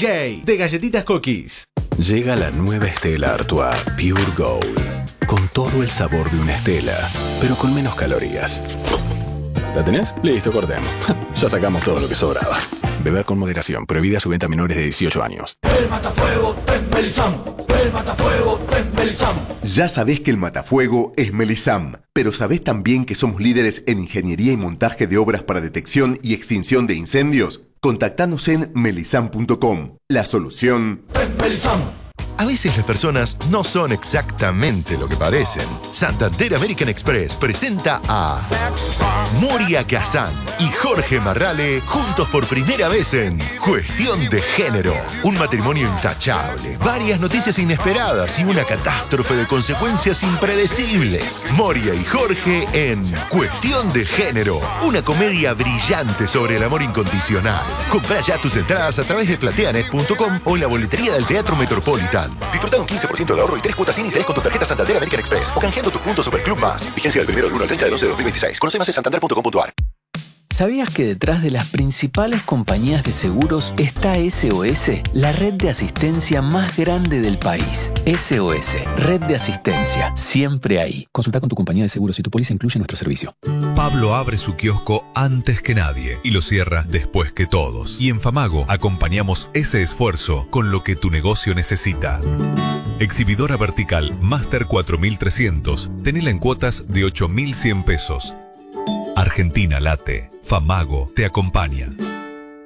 DJ de Galletitas Cookies. Llega la nueva Stella Artois Pure Gold, con todo el sabor de una Stella, pero con menos calorías. ¿La tenés? Listo, cortemos. Ya sacamos todo lo que sobraba. Beber con moderación. Prohibida su venta a menores de 18 años. El matafuego es Melisam. El matafuego es Melisam. Ya sabés que el matafuego es Melisam, pero ¿sabés también que somos líderes en ingeniería y montaje de obras para detección y extinción de incendios? Contactanos en melisam.com. La solución es Melisam. A veces las personas no son exactamente lo que parecen. Santander American Express presenta a Moria Kazan y Jorge Marrale juntos por primera vez en Cuestión de Género. Un matrimonio intachable, varias noticias inesperadas y una catástrofe de consecuencias impredecibles. Moria y Jorge en Cuestión de Género. Una comedia brillante sobre el amor incondicional. Comprá ya tus entradas a través de plateanet.com o en la boletería del Teatro Metropolitan. Disfruta un 15% de ahorro y 3 cuotas sin interés con tu tarjeta Santander American Express o canjeando tus puntos Superclub Más. Vigencia del 1 al 30 de 2026. Conoce más en santander.com.ar. ¿Sabías que detrás de las principales compañías de seguros está SOS, la red de asistencia más grande del país? SOS, red de asistencia, siempre ahí. Consulta con tu compañía de seguros si tu póliza incluye nuestro servicio. Pablo abre su kiosco antes que nadie y lo cierra después que todos. Y en Famago acompañamos ese esfuerzo con lo que tu negocio necesita. Exhibidora vertical Master 4300. Tenela en cuotas de 8.100 pesos. Argentina late. Famago te acompaña.